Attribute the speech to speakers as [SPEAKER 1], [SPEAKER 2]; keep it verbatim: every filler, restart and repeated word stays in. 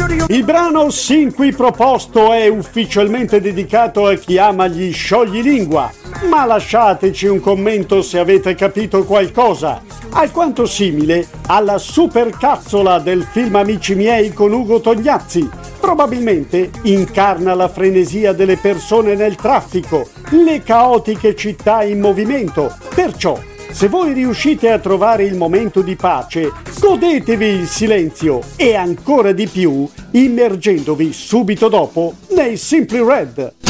[SPEAKER 1] Il brano sin qui proposto è ufficialmente dedicato a chi ama gli scioglilingua, ma lasciateci un commento se avete capito qualcosa, alquanto simile alla supercazzola del film Amici miei con Ugo Tognazzi. Probabilmente incarna la frenesia delle persone nel traffico, le caotiche città in movimento. Perciò, se voi riuscite a trovare il momento di pace, godetevi il silenzio e ancora di più immergendovi subito dopo nei Simply Red.